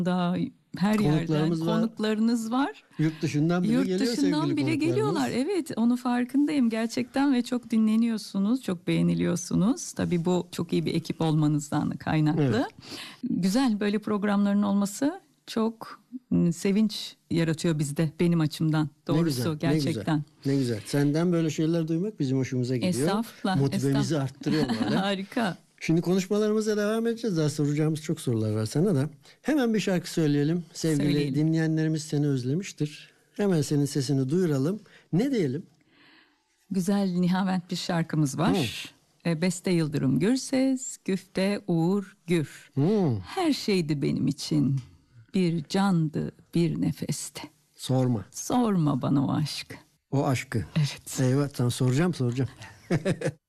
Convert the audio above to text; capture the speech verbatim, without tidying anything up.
da her yerden Konuklarımız var. konuklarınız var. Yurt dışından bile Yurt geliyor dışından sevgili bile konuklarımız. geliyorlar. Evet, onu farkındayım gerçekten ve çok dinleniyorsunuz, çok beğeniliyorsunuz. Tabii bu çok iyi bir ekip olmanızdan kaynaklı. Evet. Güzel, böyle programların olması çok ım, sevinç yaratıyor bizde, benim açımdan. Ne Doğrusu güzel, gerçekten. Ne güzel, ne güzel. Senden böyle şeyler duymak bizim hoşumuza gidiyor. Estağfurullah. Motivemizi estağfurullah. arttırıyor böyle. Harika. Şimdi konuşmalarımıza devam edeceğiz. Daha soracağımız çok sorular var sana da. Hemen bir şarkı söyleyelim. Sevgili Söyleyelim. dinleyenlerimiz seni özlemiştir. Hemen senin sesini duyuralım. Ne diyelim? Güzel Nihavent bir şarkımız var. E, Beste Yıldırım Gürses, Güfte Uğur Gür. Hmm, Her şeydi benim için. Bir candı, bir nefesti. sorma. Sorma bana o aşkı. O aşkı. Evet. Eyvah, tamam, soracağım soracağım.